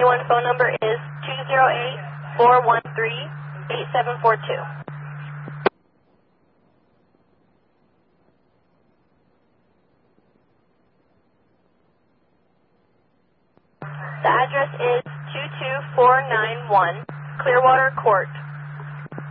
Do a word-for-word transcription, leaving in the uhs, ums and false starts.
One phone number is two zero eight, four one three, eight seven four two. The address is two two four nine one Clearwater Court,